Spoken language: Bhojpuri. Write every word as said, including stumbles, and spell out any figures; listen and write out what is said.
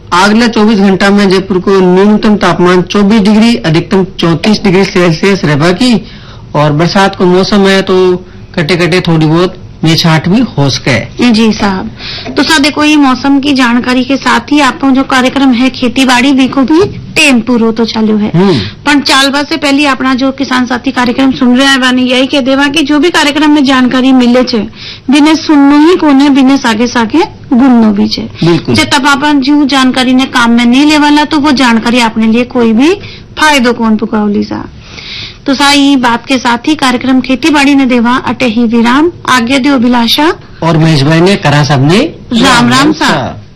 अगले चौबीस घंटा में जयपुर को न्यूनतम तापमान चौबीस डिग्री, अधिकतम चौंतीस डिग्री सेल्सियस रहेगा की। और बरसात को मौसम है तो कटे कटे थोड़ी बहुत मेछाट भी हो सके। जी साहब, तो साहब देखो ये मौसम की जानकारी के साथ ही आपको जो कार्यक्रम है खेती बाड़ी भी को भी टेम पूरो तो चालू है। पर चालबा से पहले अपना जो किसान साथी कार्यक्रम सुन रहे हैं बानी यही कह देवा कि जो भी कार्यक्रम में जानकारी मिले छे बिने सुननो ही कोने बिने सागे सागे गुननो भी छे। जे तब अपन जो जानकारी ने काम में नहीं लेवाला तो वो जानकारी अपने लिए कोई भी फायदो कौन पुकावली सा। तो साई बात के साथ ही कार्यक्रम खेती बाड़ी ने देवा अटे ही विराम, आगे दो अभिलाषा और महेश भाई ने करा सबने राम राम सा।